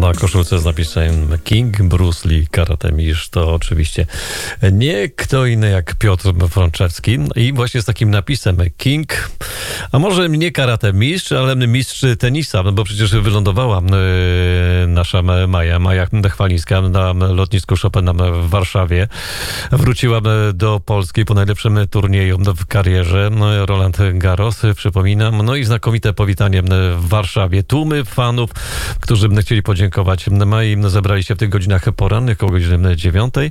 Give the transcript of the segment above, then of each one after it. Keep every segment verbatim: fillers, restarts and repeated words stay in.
Na koszulce z napisem King Bruce Lee Karate Mistrz to oczywiście nie kto inny jak Piotr Frączewski i właśnie z takim napisem King, a może nie Karate Mistrz, ale mistrz tenisa, no bo przecież wylądowała yy, nasza Maja, Maja Chwalińska na lotnisku Chopina w Warszawie. Wróciła do Polski po najlepszym turnieju w karierze, no, Roland Garros, przypominam, no i znakomite powitanie w Warszawie. Tłumy fanów, którzy chcieli podziękować Mai, zebrali się w tych godzinach porannych, około godziny dziewiątej.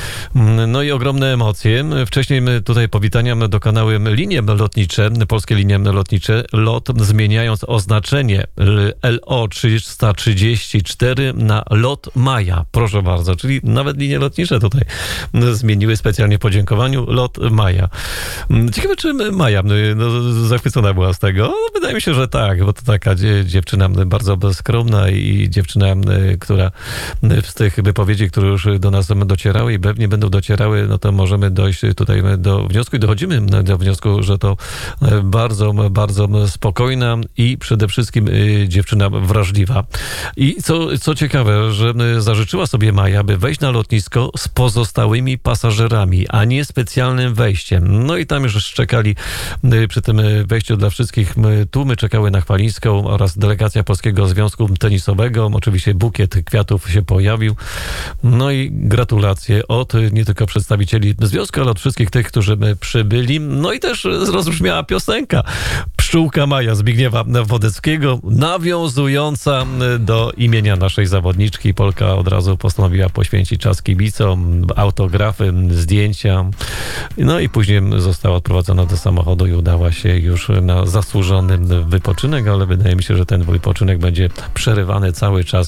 No i ogromne emocje. Wcześniej tutaj powitania dokonały linie lotnicze, polskie linie lotnicze, LOT, zmieniając oznaczenie L O trzysta trzydzieści cztery na LOT Maja. Proszę bardzo, czyli nawet linie lotnicze tutaj zmieniły specjalnie w podziękowaniu LOT Maja. Ciekawe, czy Maja no, zachwycona była z tego? No, wydaje mi się, że tak, bo to taka dziewczyna bardzo skromna i dziewczyna, która z tych wypowiedzi, które już do nas docierały i pewnie będą docierały, no to możemy dojść tutaj do wniosku i dochodzimy do wniosku, że to bardzo, bardzo spokojna i przede wszystkim dziewczyna wrażliwa. I co, co ciekawe, że zażyczyła sobie Maja, by wejść na lotnisko z pozostałymi pasażerami, a nie specjalnym wejściem. No i tam już czekali przy tym wejściu dla wszystkich tłumy, czekały na Chwalińską oraz delegacja Polskiego Związku Tenisowego. Oczywiście bukiet kwiatów się pojawił. No i gratulacje od nie tylko przedstawicieli związku, ale od wszystkich tych, którzy przybyli. No i też rozbrzmiała piosenka Pszczółka Maja Zbigniewa Wodeckiego, nawiązująca do imienia naszej zawodniczki. Polka od razu postanowiła poświęcić czas kibicom, autografy, zdjęcia. No i później została odprowadzona do samochodu i udała się już na zasłużony wypoczynek, ale wydaje mi się, że ten wypoczynek będzie przerywany cały czas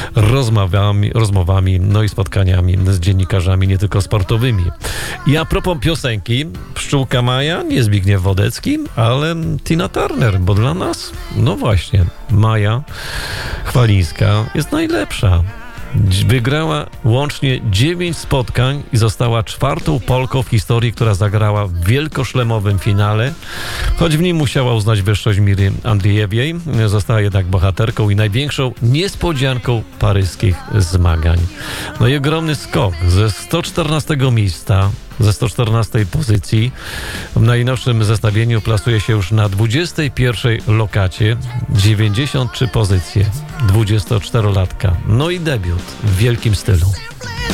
rozmowami, rozmowami, no i spotkaniami z dziennikarzami, nie tylko sportowymi. I a propos piosenki, Pszczółka Maja, nie Zbigniew Wodecki, ale Tina Turner, bo dla nas, no właśnie, Maja Chwalińska jest najlepsza. Wygrała łącznie dziewięć spotkań i została czwartą Polką w historii, która zagrała w wielkoszlemowym finale. Choć w nim musiała uznać wyższość Miry Andriejewej, została jednak bohaterką i największą niespodzianką paryskich zmagań. No i ogromny skok ze sto czternastego miejsca, ze sto czternastej pozycji. W najnowszym zestawieniu plasuje się już na dwudziestej pierwszej lokacie, dziewięćdziesiąt trzy pozycje, dwudziestoczterolatka. No i debiut w wielkim stylu.